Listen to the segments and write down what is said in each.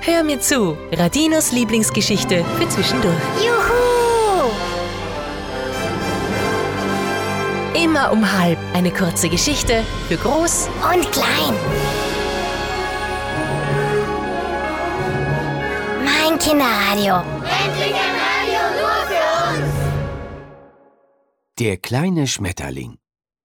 Hör mir zu, Radinos Lieblingsgeschichte für zwischendurch. Juhu! Immer um 12:30 eine kurze Geschichte für Groß Und klein. Mein Kinderradio. Endlich ein Radio nur für uns! Der kleine Schmetterling.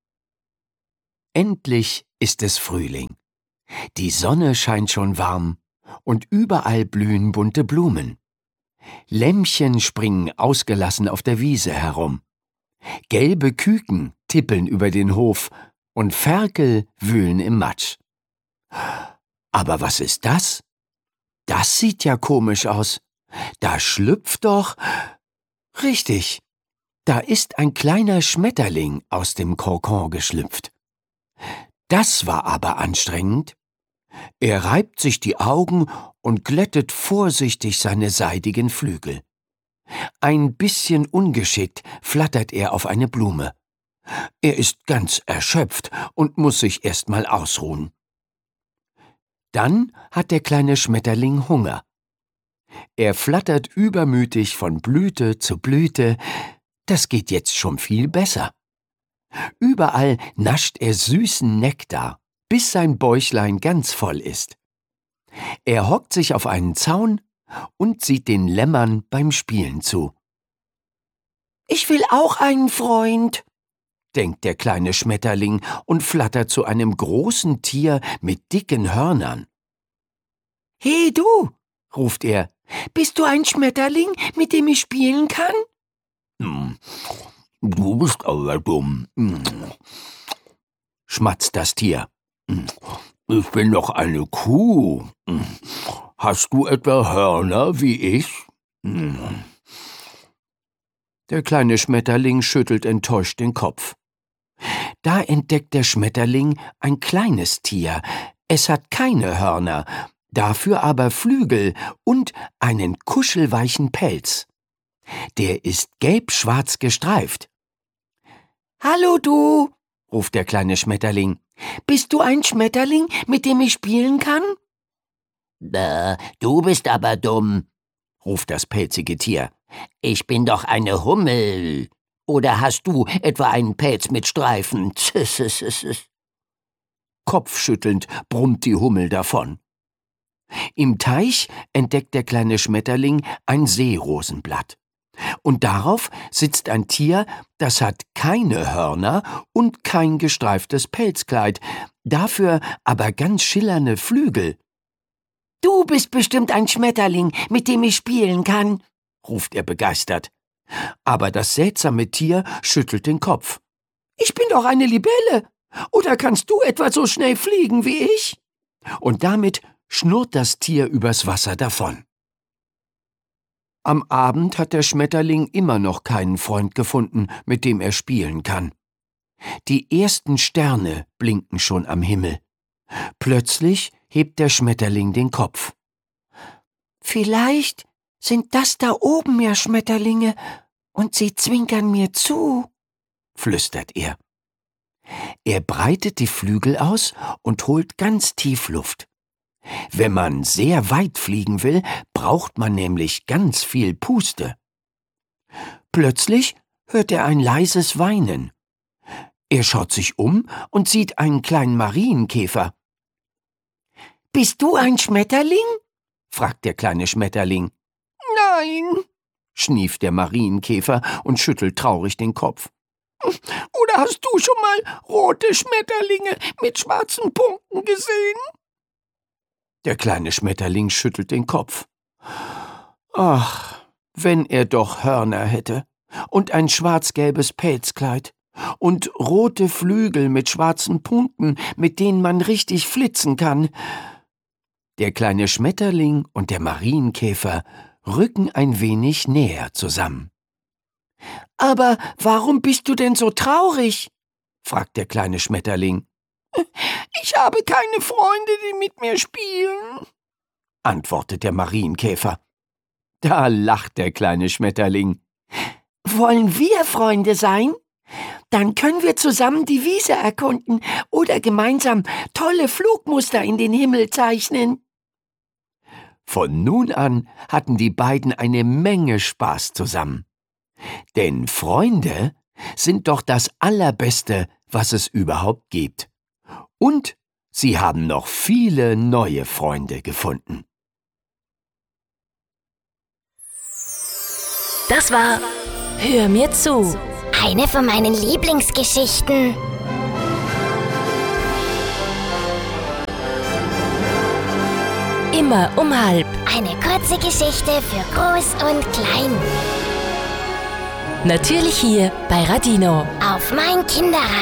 Endlich ist es Frühling. Die Sonne scheint schon warm und überall blühen bunte Blumen. Lämmchen springen ausgelassen auf der Wiese herum. Gelbe Küken tippeln über den Hof und Ferkel wühlen im Matsch. Aber was ist das? Das sieht ja komisch aus. Da schlüpft doch... Richtig, da ist ein kleiner Schmetterling aus dem Kokon geschlüpft. Das war aber anstrengend. Er reibt sich die Augen und glättet vorsichtig seine seidigen Flügel. Ein bisschen ungeschickt flattert er auf eine Blume. Er ist ganz erschöpft und muss sich erst mal ausruhen. Dann hat der kleine Schmetterling Hunger. Er flattert übermütig von Blüte zu Blüte. Das geht jetzt schon viel besser. Überall nascht er süßen Nektar, bis sein Bäuchlein ganz voll ist. Er hockt sich auf einen Zaun und sieht den Lämmern beim Spielen zu. »Ich will auch einen Freund«, denkt der kleine Schmetterling und flattert zu einem großen Tier mit dicken Hörnern. »Hey du«, ruft er, »bist du ein Schmetterling, mit dem ich spielen kann?« »Du bist aber dumm«, schmatzt das Tier. »Ich bin doch eine Kuh. Hast du etwa Hörner wie ich?« Der kleine Schmetterling schüttelt enttäuscht den Kopf. Da entdeckt der Schmetterling ein kleines Tier. Es hat keine Hörner, dafür aber Flügel und einen kuschelweichen Pelz. Der ist gelb-schwarz gestreift. »Hallo du«, ruft der kleine Schmetterling. »Bist du ein Schmetterling, mit dem ich spielen kann?« »Du bist aber dumm«, ruft das pelzige Tier. »Ich bin doch eine Hummel. Oder hast du etwa einen Pelz mit Streifen?« Kopfschüttelnd brummt die Hummel davon. Im Teich entdeckt der kleine Schmetterling ein Seerosenblatt. Und darauf sitzt ein Tier, das hat keine Hörner und kein gestreiftes Pelzkleid, dafür aber ganz schillernde Flügel. »Du bist bestimmt ein Schmetterling, mit dem ich spielen kann«, ruft er begeistert. Aber das seltsame Tier schüttelt den Kopf. »Ich bin doch eine Libelle. Oder kannst du etwa so schnell fliegen wie ich?« Und damit schnurrt das Tier übers Wasser davon. Am Abend hat der Schmetterling immer noch keinen Freund gefunden, mit dem er spielen kann. Die ersten Sterne blinken schon am Himmel. Plötzlich hebt der Schmetterling den Kopf. »Vielleicht sind das da oben ja Schmetterlinge und sie zwinkern mir zu«, flüstert er. Er breitet die Flügel aus und holt ganz tief Luft. Wenn man sehr weit fliegen will, braucht man nämlich ganz viel Puste. Plötzlich hört er ein leises Weinen. Er schaut sich um und sieht einen kleinen Marienkäfer. »Bist du ein Schmetterling?« fragt der kleine Schmetterling. »Nein«, schnieft der Marienkäfer und schüttelt traurig den Kopf. »Oder hast du schon mal rote Schmetterlinge mit schwarzen Punkten gesehen?« Der kleine Schmetterling schüttelt den Kopf. Ach, wenn er doch Hörner hätte und ein schwarz-gelbes Pelzkleid und rote Flügel mit schwarzen Punkten, mit denen man richtig flitzen kann. Der kleine Schmetterling und der Marienkäfer rücken ein wenig näher zusammen. »Aber warum bist du denn so traurig?« fragt der kleine Schmetterling. »Ich habe keine Freunde, die mit mir spielen«, antwortet der Marienkäfer. Da lacht der kleine Schmetterling. »Wollen wir Freunde sein? Dann können wir zusammen die Wiese erkunden oder gemeinsam tolle Flugmuster in den Himmel zeichnen.« Von nun an hatten die beiden eine Menge Spaß zusammen. Denn Freunde sind doch das Allerbeste, was es überhaupt gibt. Und sie haben noch viele neue Freunde gefunden. Das war Hör mir zu. Eine von meinen Lieblingsgeschichten. Immer um halb. Eine kurze Geschichte für Groß und Klein. Natürlich hier bei Radino. Auf mein Kinderradio.